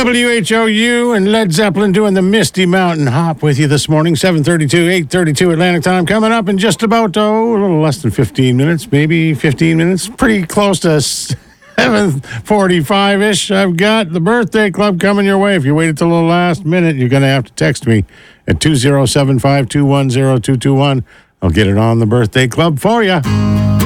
WHOU and Led Zeppelin doing the Misty Mountain Hop with you this morning, 7:32, 8:32 Atlantic time. Coming up in just about, a little less than 15 minutes, maybe 15 minutes. Pretty close to 7:45-ish. I've got the Birthday Club coming your way. If you waited till the last minute, you're going to have to text me at 207-521-0221. I'll get it on the Birthday Club for you.